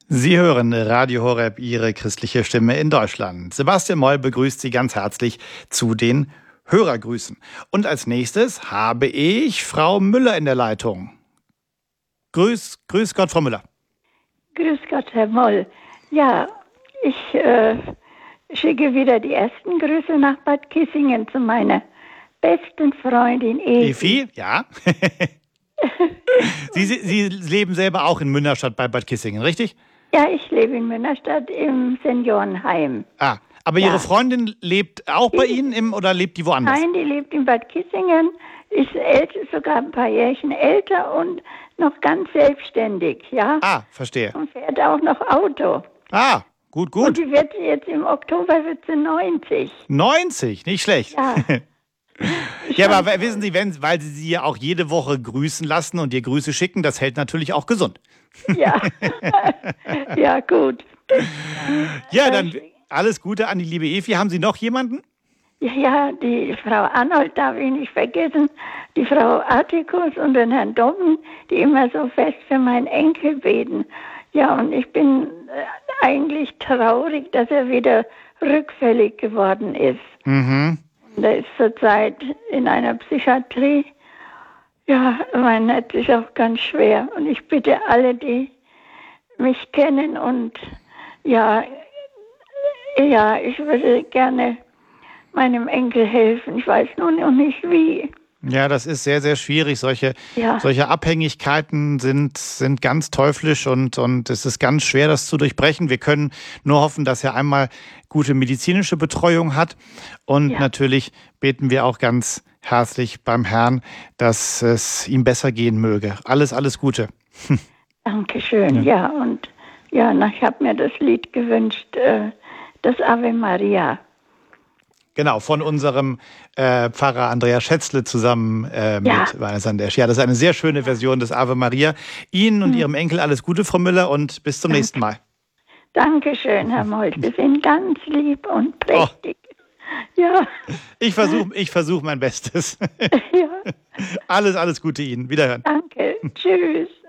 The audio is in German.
Sie hören Radio Horeb, Ihre christliche Stimme in Deutschland. Sebastian Moll begrüßt Sie ganz herzlich zu den Hörergrüßen. Und als nächstes habe ich Frau Müller in der Leitung. Grüß Gott, Frau Müller. Grüß Gott, Herr Moll. Ja, ich schicke wieder die ersten Grüße nach Bad Kissingen zu meiner besten Freundin Evi, ja. Sie leben selber auch in Münnerstadt bei Bad Kissingen, richtig? Ja, ich lebe in Münnerstadt im Seniorenheim. Ah, aber Ihre Freundin lebt auch bei Ihnen oder lebt die woanders? Nein, die lebt in Bad Kissingen, ist sogar ein paar Jährchen älter und noch ganz selbstständig, ja. Ah, verstehe. Und fährt auch noch Auto. Ah, gut. Und die wird jetzt im Oktober 90. 90, nicht schlecht. Ja. Ja, aber wissen Sie, weil Sie ja auch jede Woche grüßen lassen und ihr Grüße schicken, das hält natürlich auch gesund. Ja, ja, gut. Ja, dann alles Gute an die liebe Evi. Haben Sie noch jemanden? Ja, die Frau Arnold darf ich nicht vergessen, die Frau Atticus und den Herrn Dobben, die immer so fest für meinen Enkel beten. Ja, und ich bin eigentlich traurig, dass er wieder rückfällig geworden ist. Mhm. Der ist zurzeit in einer Psychiatrie. Ja, mein Herz ist auch ganz schwer. Und ich bitte alle, die mich kennen und ja, ich würde gerne meinem Enkel helfen. Ich weiß nur noch nicht wie. Ja, das ist sehr, sehr schwierig. Solche Abhängigkeiten sind ganz teuflisch und es ist ganz schwer, das zu durchbrechen. Wir können nur hoffen, dass er einmal gute medizinische Betreuung hat. Und natürlich beten wir auch ganz herzlich beim Herrn, dass es ihm besser gehen möge. Alles Gute. Dankeschön. Ja, und ich habe mir das Lied gewünscht, das Ave Maria. Genau, von unserem Pfarrer Andreas Schätzle zusammen mit Wannes Sandesch. Ja, das ist eine sehr schöne Version des Ave Maria. Ihnen und Ihrem Enkel alles Gute, Frau Müller, und bis zum nächsten Mal. Dankeschön, Herr Moll. Sie sind ganz lieb und prächtig. Ja. Ich versuch mein Bestes. Ja. Alles Gute Ihnen. Wiederhören. Danke. Tschüss.